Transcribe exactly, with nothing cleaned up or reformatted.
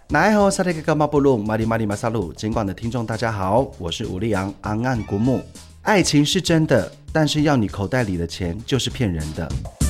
奈何萨利格马布鲁马里马里马萨鲁，尽管的听众大家好，我是吴立昂昂岸古木。爱情是真的，但是要你口袋里的钱就是骗人的。